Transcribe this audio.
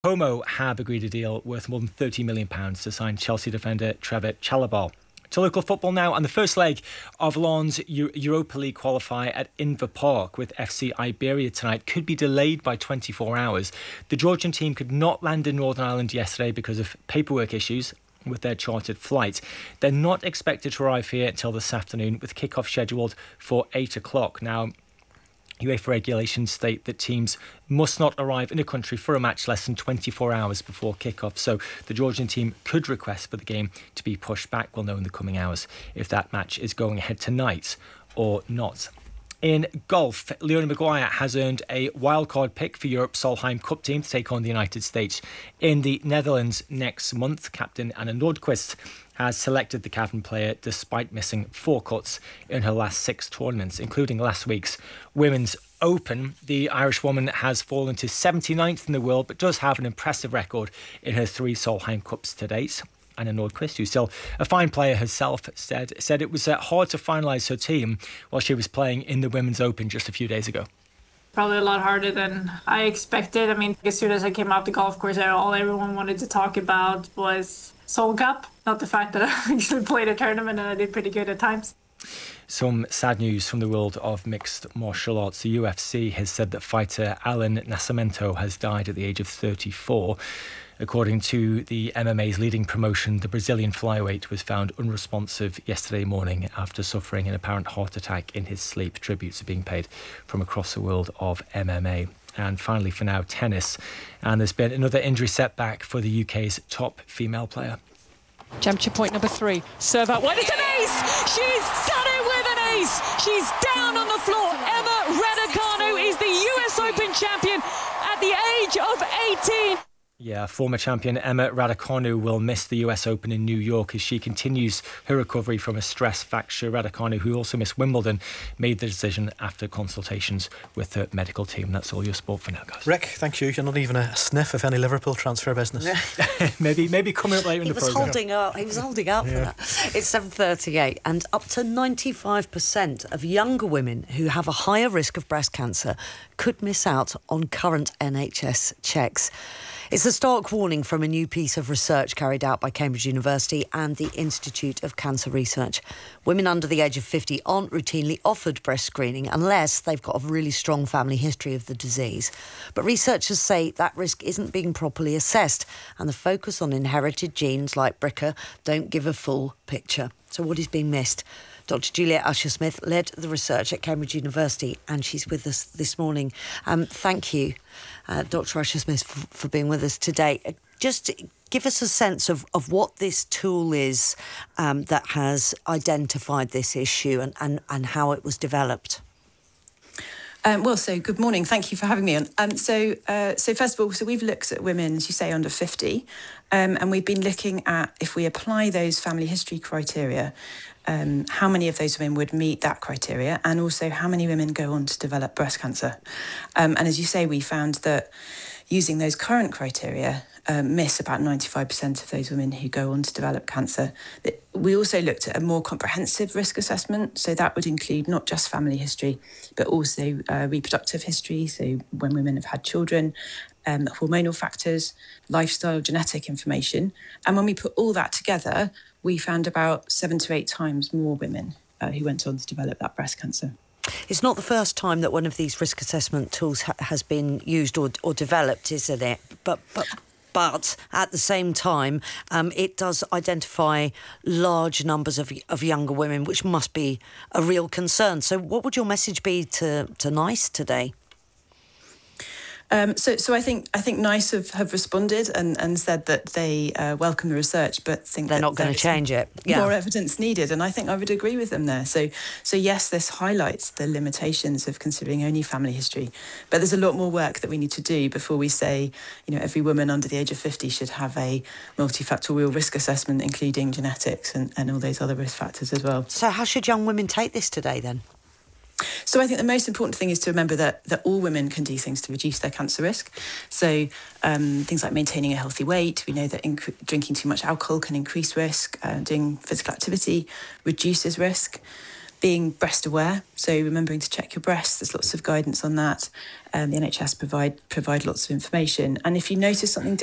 Como have agreed a deal worth more than £30 million to sign Chelsea defender Trevor Chalobah. To local football now, and the first leg of Lens Europa League qualifier at Inver Park with FC Iberia tonight could be delayed by 24 hours. The Georgian team could not land in Northern Ireland yesterday because of paperwork issues with their chartered flight. They're not expected to arrive here until this afternoon, with kick-off scheduled for 8 o'clock. Now, UEFA regulations state that teams must not arrive in a country for a match less than 24 hours before kick-off. So the Georgian team could request for the game to be pushed back. We'll know in the coming hours if that match is going ahead tonight or not. In golf, Leona Maguire has earned a wildcard pick for Europe's Solheim Cup team to take on the United States in the Netherlands next month. Captain Anna Nordqvist has selected the Cavan player despite missing 4 cuts in her last 6 tournaments, including last week's Women's Open. The Irishwoman has fallen to 79th in the world, but does have an impressive record in her 3 Solheim Cups to date. Anna Nordqvist, who's still a fine player herself, said it was hard to finalise her team while she was playing in the Women's Open just a few days ago. Probably a lot harder than I expected. I mean, as soon as I came out the golf course, all everyone wanted to talk about was Sol Cup, not the fact that I actually played a tournament and I did pretty good at times. Some sad news from the world of mixed martial arts. The UFC has said that fighter Alan Nascimento has died at the age of 34. According to the MMA's leading promotion, the Brazilian flyweight was found unresponsive yesterday morning after suffering an apparent heart attack in his sleep. Tributes are being paid from across the world of MMA. And finally, for now, tennis. And there's been another injury setback for the UK's top female player. Championship point number 3. Serve out wide. It's an ace! She's done it with an ace! She's down on the floor. Emma Raducanu is the US Open champion at the age of 18. Yeah, former champion Emma Raducanu will miss the US Open in New York as she continues her recovery from a stress fracture. Raducanu, who also missed Wimbledon, made the decision after consultations with the medical team. That's all your sport for now, guys. Rick, thank you. You're not even a sniff of any Liverpool transfer business. maybe coming up later in the programme. He was holding up for that. It's 7:38, and up to 95% of younger women who have a higher risk of breast cancer could miss out on current NHS checks. It's a stark warning from a new piece of research carried out by Cambridge University and the Institute of Cancer Research. Women under the age of 50 aren't routinely offered breast screening unless they've got a really strong family history of the disease. But researchers say that risk isn't being properly assessed, and the focus on inherited genes like BRCA don't give a full picture. So what is being missed? Dr. Juliet Usher-Smith led the research at Cambridge University, and she's with us this morning. Thank you, Dr. Usher-Smith, for being with us today. Just give us a sense of what this tool is that has identified this issue and how it was developed. So good morning. Thank you for having me on. So first of all, we've looked at women, as you say, under 50, and we've been looking at if we apply those family history criteria, how many of those women would meet that criteria, and also how many women go on to develop breast cancer. And as you say, we found that using those current criteria, miss about 95% of those women who go on to develop cancer. We also looked at a more comprehensive risk assessment, so that would include not just family history, but also reproductive history, so when women have had children, hormonal factors, lifestyle, genetic information. And when we put all that together, we found about 7 to 8 times more women who went on to develop that breast cancer. It's not the first time that one of these risk assessment tools has been used or developed, isn't it? But at the same time, it does identify large numbers of younger women, which must be a real concern. So what would your message be to NICE today? So I think NICE have responded and said that they welcome the research, but think they're not going to change it. More evidence needed, and I think I would agree with them there. So yes, this highlights the limitations of considering only family history, but there's a lot more work that we need to do before we say, every woman under the age of 50 should have a multifactorial risk assessment, including genetics and all those other risk factors as well. So how should young women take this today then? So I think the most important thing is to remember that all women can do things to reduce their cancer risk. So things like maintaining a healthy weight. We know that drinking too much alcohol can increase risk. Doing physical activity reduces risk. being breast aware, so remembering to check your breasts. There's lots of guidance on that. The NHS provide lots of information. And if you notice something